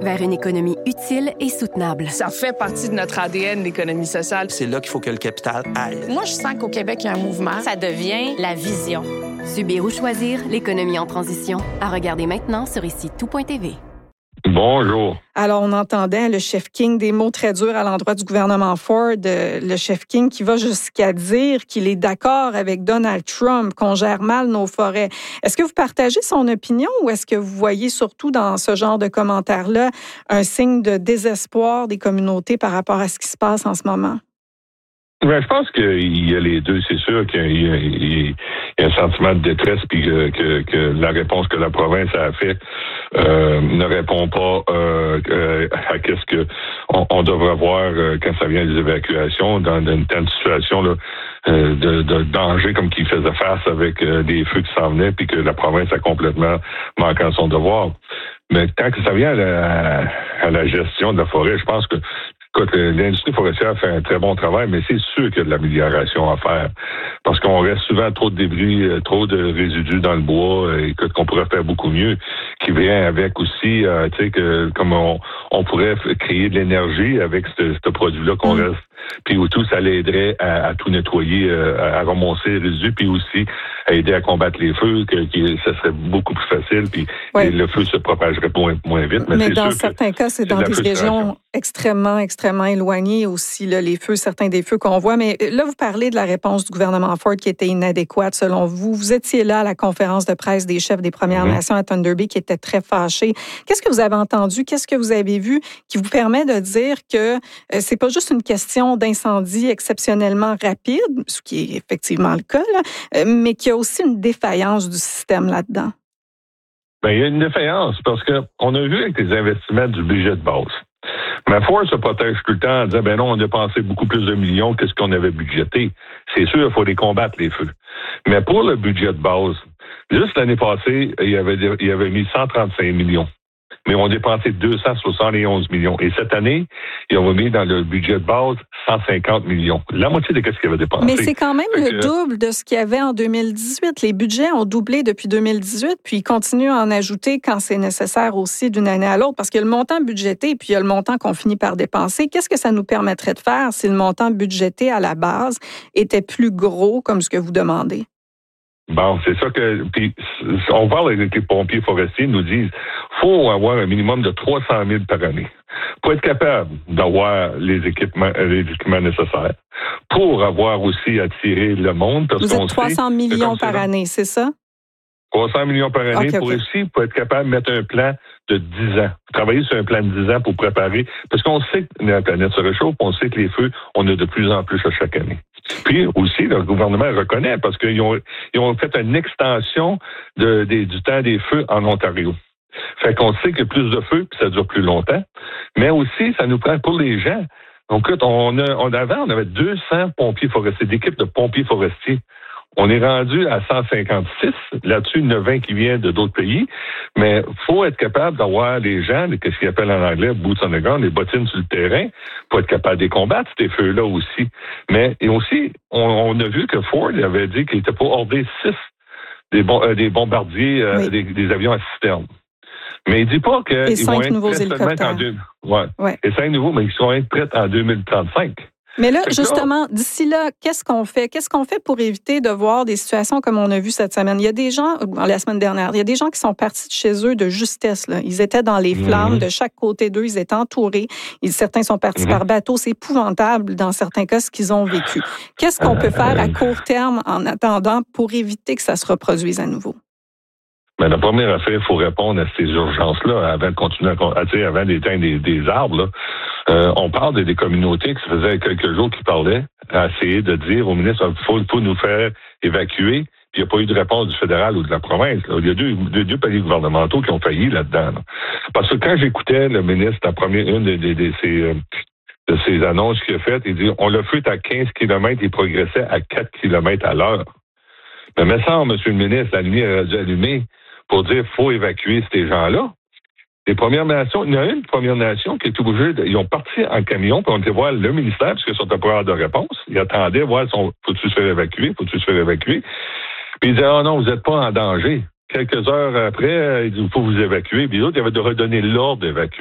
vers une économie utile et soutenable. Ça fait partie de notre ADN, l'économie sociale. C'est là qu'il faut que le capital aille. Moi, je sens qu'au Québec, il y a un mouvement. Ça devient la vision. Subir ou choisir l'économie en transition. À regarder maintenant sur ici-tout.tv. Bonjour. Alors, on entendait le chef King des mots très durs à l'endroit du gouvernement Ford, le chef King qui va jusqu'à dire qu'il est d'accord avec Donald Trump, qu'on gère mal nos forêts. Est-ce que vous partagez son opinion ou est-ce que vous voyez surtout dans ce genre de commentaires-là un signe de désespoir des communautés par rapport à ce qui se passe en ce moment? Ben, je pense qu'il y a les deux. C'est sûr qu'il y a un sentiment de détresse, puis que la réponse que la province a fait ne répond pas à qu'est-ce que on devrait voir quand ça vient des évacuations dans une telle situation là, de danger comme qu'il faisait face avec des feux qui s'en venaient, puis que la province a complètement manqué à son devoir. Mais tant que ça vient à la gestion de la forêt, je pense que écoute, l'industrie forestière fait un très bon travail, mais c'est sûr qu'il y a de l'amélioration à faire. Parce qu'on reste souvent trop de débris, trop de résidus dans le bois, écoute, qu'on pourrait faire beaucoup mieux, qui vient avec aussi, tu sais, que comme on pourrait créer de l'énergie avec ce produit-là qu'on reste. Puis tout, ça l'aiderait à tout nettoyer, à remonter les résidus, puis aussi à aider à combattre les feux, que ça serait beaucoup plus facile, puis le feu se propagerait moins vite. Mais dans certains cas, c'est dans des régions extrêmement éloignées aussi, là, les feux, certains des feux qu'on voit. Mais là, vous parlez de la réponse du gouvernement Ford qui était inadéquate selon vous. Vous étiez là à la conférence de presse des chefs des Premières Nations à Thunder Bay qui étaient très fâchés. Qu'est-ce que vous avez entendu? Qu'est-ce que vous avez vu qui vous permet de dire que c'est pas juste une question d'incendie exceptionnellement rapide, ce qui est effectivement le cas, là, mais qu'il y a aussi une défaillance du système là-dedans? Bien, il y a une défaillance parce qu'on a vu avec les investissements du budget de base. Mais Ford se protège tout le temps en disant, ben non, on a dépensé beaucoup plus de millions que ce qu'on avait budgété. C'est sûr, il faut les combattre, les feux. Mais pour le budget de base, juste l'année passée, il avait mis 135 millions. Mais on a dépensé 271 millions. Et cette année, ils ont mis dans le budget de base 150 millions. La moitié de ce qu'ils avaient dépensé. Mais c'est quand même le double de ce qu'il y avait en 2018. Les budgets ont doublé depuis 2018, puis ils continuent à en ajouter quand c'est nécessaire aussi d'une année à l'autre, parce qu'il y a le montant budgété, puis il y a le montant qu'on finit par dépenser. Qu'est-ce que ça nous permettrait de faire si le montant budgété à la base était plus gros, comme ce que vous demandez? Bon, c'est ça que... Puis, on parle avec les pompiers forestiers, ils nous disent faut avoir un minimum de 300 000 par année pour être capable d'avoir les équipements nécessaires, pour avoir aussi attiré le monde. Parce vous êtes 300 millions par année, c'est ça? 300 millions par année pour être capable de mettre un plan de 10 ans. Travailler sur un plan de 10 ans pour préparer, parce qu'on sait que la planète se réchauffe, on sait que les feux, on a de plus en plus à chaque année. Puis aussi, le gouvernement reconnaît, parce qu'ils ont fait une extension du temps des feux en Ontario. Fait qu'on sait qu'il y a plus de feux, puis ça dure plus longtemps. Mais aussi, ça nous prend pour les gens. Donc, on avait 200 pompiers forestiers, d'équipes de pompiers forestiers. On est rendu à 156. Là-dessus, il y en a 20 qui viennent de d'autres pays. Mais il faut être capable d'avoir les gens, ce qu'ils appellent en anglais boots on the ground, les bottines sur le terrain, pour être capable de les combattre, ces feux-là aussi. Mais et aussi, on a vu que Ford avait dit qu'il était pour ordrer 6 des bombardiers, des avions à citerne. Mais il dit pas qu'ils vont être nouveaux prêts hélicoptères. Et 5 nouveaux, mais ils seront être prêts en 2035. Mais là, justement, d'ici là, qu'est-ce qu'on fait? Qu'est-ce qu'on fait pour éviter de voir des situations comme on a vu cette semaine? Il y a des gens, la semaine dernière, il y a des gens qui sont partis de chez eux de justesse, là. Ils étaient dans les flammes, de chaque côté d'eux, ils étaient entourés. Certains sont partis par bateau. C'est épouvantable, dans certains cas, ce qu'ils ont vécu. Qu'est-ce qu'on peut faire à court terme en attendant pour éviter que ça se reproduise à nouveau? Mais la première affaire, il faut répondre à ces urgences-là avant de continuer avant d'éteindre des arbres. Là. On parle des communautés qui se faisaient quelques jours qui parlaient à essayer de dire au ministre il faut nous faire évacuer. Puis il n'y a pas eu de réponse du fédéral ou de la province. Là. Il y a deux paliers gouvernementaux qui ont failli là-dedans. Là. Parce que quand j'écoutais le ministre, une de ses annonces qu'il a faites, il dit on le fait à 15 km, il progressait à 4 km à l'heure. Mais me semble, monsieur le ministre, la lumière a dû allumer pour dire qu'il faut évacuer ces gens-là. Les Premières Nations, il y a une Première Nation qui est obligée, ils ont parti en camion, puis on était voir le ministère, parce qu'ils sont à pouvoir de réponse. Ils attendaient voir faut-tu se faire évacuer. Puis ils disaient, non, vous n'êtes pas en danger. Quelques heures après, il dit, il faut vous évacuer. Puis l'autre, il avait de redonner l'ordre d'évacuer.